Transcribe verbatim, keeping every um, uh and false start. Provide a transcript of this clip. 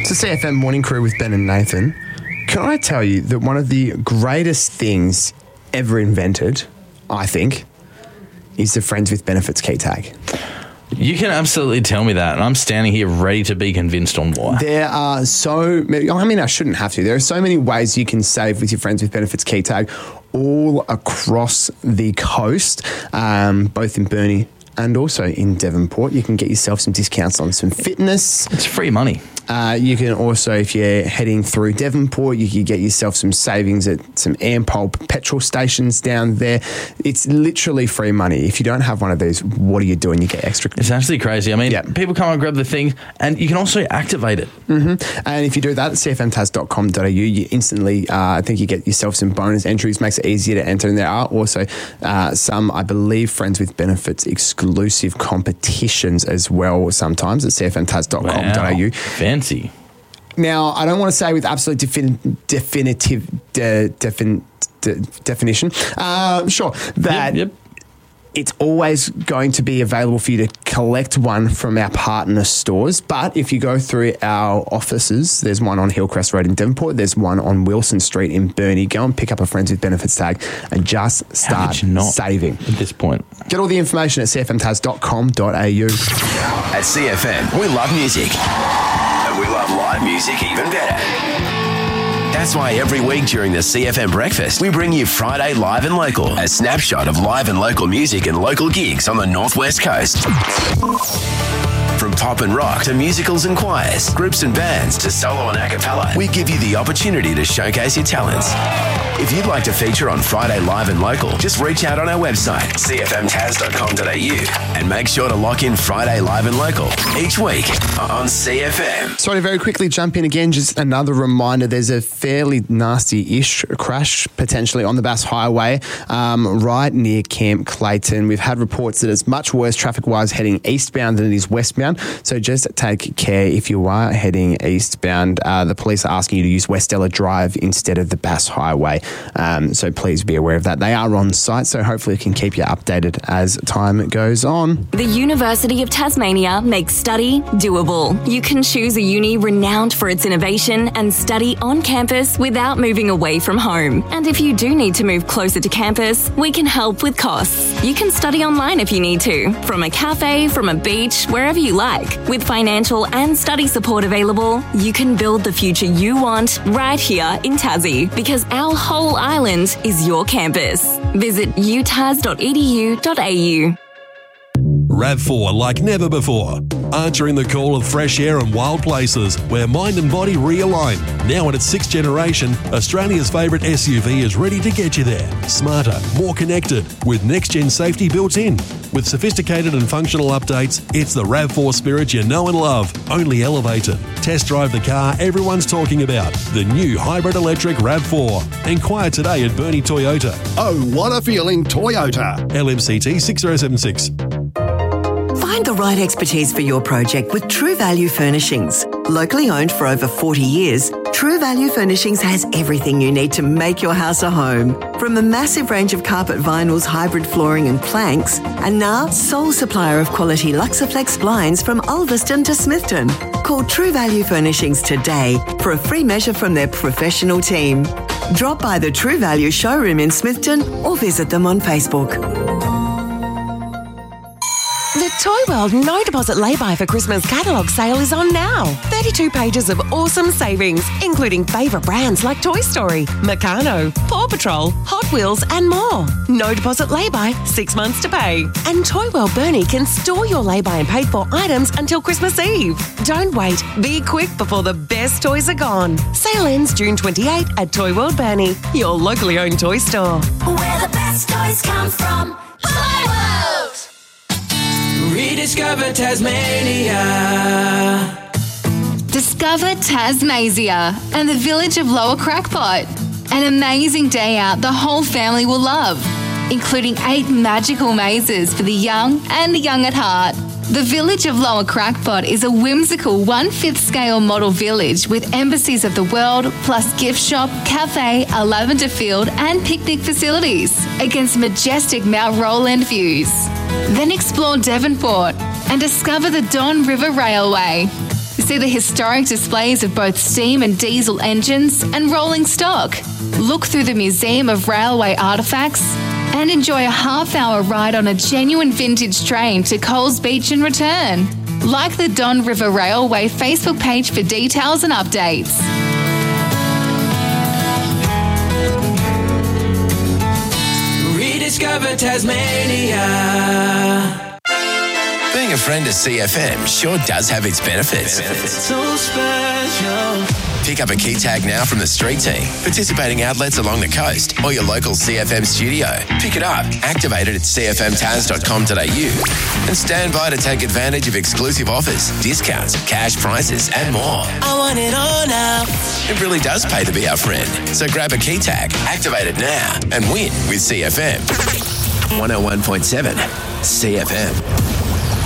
It's the C F M Morning Crew with Ben and Nathan. Can I tell you that one of the greatest things ever invented, I think, is the Friends with Benefits key tag. You can absolutely tell me that, and I'm standing here ready to be convinced on why. There are so many, I mean, I shouldn't have to. There are so many ways you can save with your Friends with Benefits key tag all across the coast, um, both in Burnie and also in Devonport. You can get yourself some discounts on some fitness. It's free money. Uh, you can also, if you're heading through Devonport, you can get yourself some savings at some Ampol petrol stations down there. It's literally free money. If you don't have one of these, what are you doing? You get extra. It's actually crazy. I mean, Yep. people come and grab the thing, and you can also activate it. Mm-hmm. And if you do that at c f m tas dot com dot a u, you instantly, uh, I think you get yourself some bonus entries, makes it easier to enter. And there are also uh, some, I believe, Friends with Benefits exclusive competitions as well sometimes at c f m tas dot com dot a u. Wow. Fancy. Now, I don't want to say with absolute defin- definitive de- defin- de- definition, uh, sure, that Yep, yep. it's always going to be available for you to collect one from our partner stores. But if you go through our offices, there's one on Hillcrest Road in Devonport, there's one on Wilson Street in Burnie. Go and pick up a Friends with Benefits tag and just How start could you not saving. at this point? Get all the information at c f m tas dot com dot a u. At C F M, we love music. And we love live music even better. That's why every week during the C F M Breakfast, we bring you Friday Live and Local, a snapshot of live and local music and local gigs on the Northwest Coast. From pop and rock to musicals and choirs, groups and bands to solo and a cappella, we give you the opportunity to showcase your talents. If you'd like to feature on Friday Live and Local, just reach out on our website, c f m tas dot com dot a u, and make sure to lock in Friday Live and Local each week on C F M. Sorry to very quickly jump in again. Just another reminder, there's a fairly nasty-ish crash potentially on the Bass Highway um, right near Camp Clayton. We've had reports that it's much worse traffic-wise heading eastbound than it is westbound. So just take care if you are heading eastbound. Uh, the police are asking you to use Westella Drive instead of the Bass Highway. Um, so please be aware of that. They are on site, so hopefully we can keep you updated as time goes on. The University of Tasmania makes study doable. You can choose a uni renowned for its innovation and study on campus without moving away from home. And if you do need to move closer to campus, we can help with costs. You can study online if you need to, from a cafe, from a beach, wherever you like. With financial and study support available, you can build the future you want right here in Tassie, because our whole island is your campus. Visit u tas dot e d u dot a u. RAV four like never before. Answering the call of fresh air and wild places where mind and body realign. Now in its sixth generation, Australia's favourite S U V is ready to get you there. Smarter, more connected, with next-gen safety built in. With sophisticated and functional updates, it's the RAV four spirit you know and love, only elevated. Test drive the car everyone's talking about, the new hybrid electric RAV four. Inquire today at Burnie Toyota. Oh, what a feeling, Toyota. L M C T six zero seven six. Find the right expertise for your project with True Value Furnishings. Locally owned for over forty years, True Value Furnishings has everything you need to make your house a home. From a massive range of carpet vinyls, hybrid flooring and planks, and now sole supplier of quality Luxaflex blinds from Ulverston to Smithton. Call True Value Furnishings today for a free measure from their professional team. Drop by the True Value showroom in Smithton or visit them on Facebook. The Toy World No Deposit Lay-By for Christmas catalogue sale is on now. thirty-two pages of awesome savings, including favourite brands like Toy Story, Meccano, Paw Patrol, Hot Wheels and more. No deposit lay-by, six months to pay. And Toy World Burnie can store your lay-by and paid for items until Christmas Eve. Don't wait. Be quick before the best toys are gone. Sale ends June twenty-eighth at Toy World Burnie, your locally owned toy store. Where the best toys come from. Toy World! Rediscover Tasmania. Discover Tasmania and the village of Lower Crackpot. An amazing day out the whole family will love, including eight magical mazes for the young and the young at heart. The village of Lower Crackpot is a whimsical one-fifth scale model village with embassies of the world, plus gift shop, cafe, a lavender field and picnic facilities against majestic Mount Roland views. Then explore Devonport and discover the Don River Railway. See the historic displays of both steam and diesel engines and rolling stock. Look through the Museum of Railway Artefacts and enjoy a half-hour ride on a genuine vintage train to Coles Beach and return. Like the Don River Railway Facebook page for details and updates. Rediscover Tasmania. Being a friend of C F M sure does have its benefits. So special. Pick up a key tag now from the street team, participating outlets along the coast, or your local C F M studio. Pick it up, activate it at c f m tas dot com dot a u, and stand by to take advantage of exclusive offers, discounts, cash prices, and more. I want it all now. It really does pay to be our friend. So grab a key tag, activate it now, and win with C F M. one oh one point seven C F M.